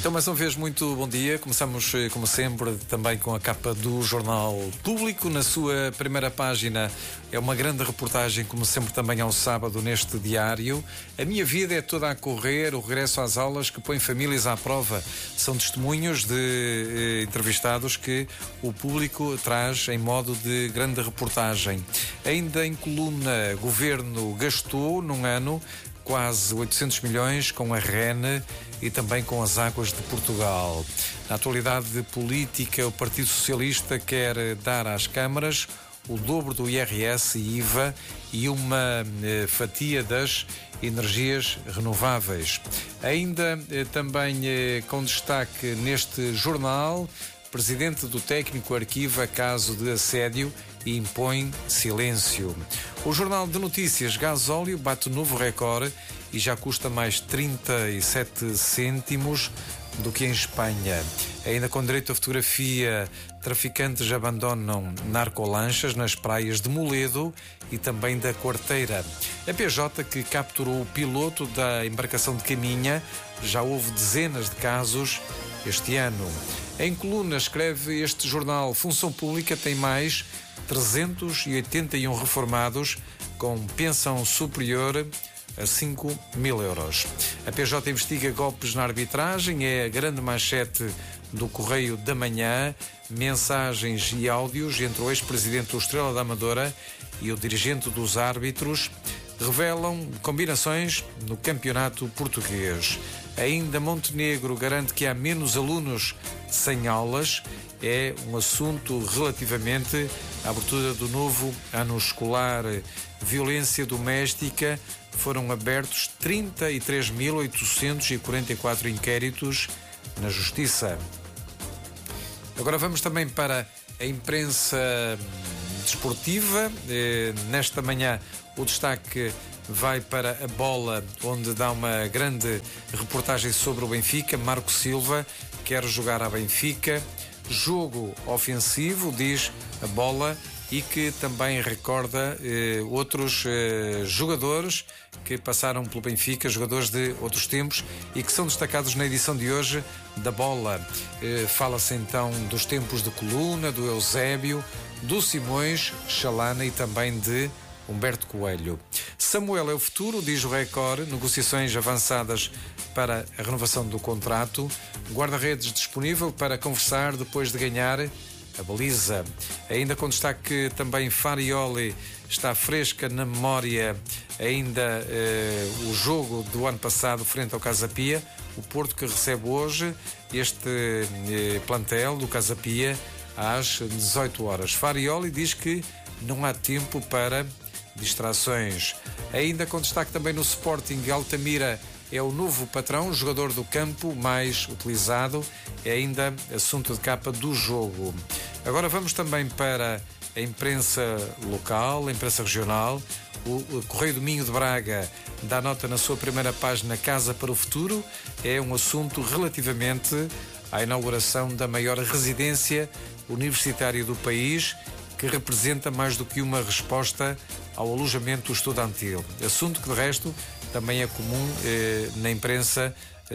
Então, mais uma vez, muito bom dia. Começamos, como sempre, também com a capa do Jornal Público. Na sua primeira página é uma grande reportagem, como sempre, também ao sábado, neste diário. A minha vida é toda a correr, o regresso às aulas que põe famílias à prova. São testemunhos de entrevistados que o Público traz em modo de grande reportagem. Ainda em coluna, Governo gastou, num ano, quase 800 milhões com a REN e também com as águas de Portugal. Na atualidade política, o Partido Socialista quer dar às câmaras o dobro do IRS e IVA e uma fatia das energias renováveis. Ainda também com destaque neste jornal, presidente do técnico arquiva caso de assédio e impõe silêncio. O Jornal de Notícias, gasóleo bate novo recorde e já custa mais 37 cêntimos do que em Espanha. Ainda com direito à fotografia, traficantes abandonam narcolanchas nas praias de Moledo e também da Quarteira. A PJ, que capturou o piloto da embarcação de Caminha, já houve dezenas de casos este ano. Em coluna, escreve este jornal, Função Pública tem mais 381 reformados com pensão superior a 5 mil euros. A PJ investiga golpes na arbitragem, é a grande manchete do Correio da Manhã. Mensagens e áudios entre o ex-presidente do Estrela da Amadora e o dirigente dos árbitros revelam combinações no campeonato português. Ainda Montenegro garante que há menos alunos sem aulas. É um assunto relativamente à abertura do novo ano escolar. Violência doméstica. Foram abertos 33.844 inquéritos na Justiça. Agora vamos também para a imprensa desportiva. Nesta manhã o destaque vai para a Bola, onde dá uma grande reportagem sobre o Benfica. Marco Silva quer jogar à Benfica. Jogo ofensivo, diz a Bola, e que também recorda outros jogadores que passaram pelo Benfica, jogadores de outros tempos e que são destacados na edição de hoje da Bola. Fala-se então dos tempos de Coluna, do Eusébio, do Simões, Chalana e também de Humberto Coelho. Samuel é o futuro, diz o Record, negociações avançadas para a renovação do contrato. Guarda-redes disponível para conversar depois de ganhar a baliza. Ainda com destaque também Farioli, está fresca na memória ainda o jogo do ano passado frente ao Casa Pia. O Porto que recebe hoje este plantel do Casa Pia às 18 horas. Farioli diz que não há tempo para distrações. Ainda com destaque também no Sporting, Altamira é o novo patrão, jogador do campo mais utilizado, é ainda assunto de capa do jogo. Agora vamos também para a imprensa local, a imprensa regional. O Correio do Minho de Braga dá nota na sua primeira página Casa para o Futuro. É um assunto relativamente à inauguração da maior residência universitária do país, que representa mais do que uma resposta ao alojamento estudantil. Assunto que, de resto, também é comum na imprensa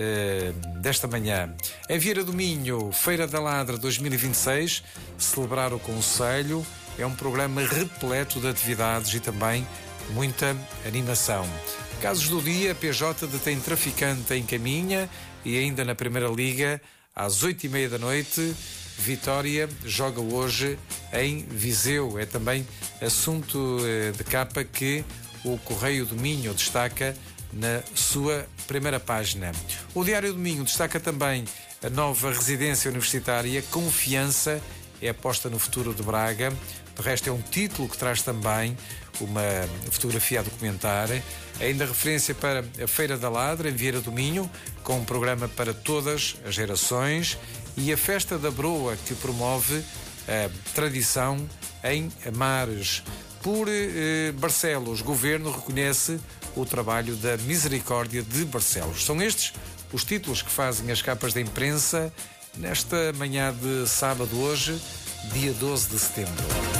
desta manhã. Em Vieira do Minho, Feira da Ladra 2026, celebrar o Conselho. É um programa repleto de atividades e também muita animação. Casos do dia, PJ detém traficante em Caminha e ainda na Primeira Liga, às 8h30 da noite, Vitória joga hoje em Viseu. É também assunto de capa que o Correio do Minho destaca na sua primeira página. O Diário do Minho destaca também a nova residência universitária. Confiança é aposta no futuro de Braga. De resto, é um título que traz também uma fotografia a documentar. Ainda referência para a Feira da Ladra, em Vieira do Minho, com um programa para todas as gerações, e a Festa da Broa, que promove a tradição em Amares. Por Barcelos, Governo reconhece o trabalho da Misericórdia de Barcelos. São estes os títulos que fazem as capas da imprensa nesta manhã de sábado, hoje, dia 12 de setembro.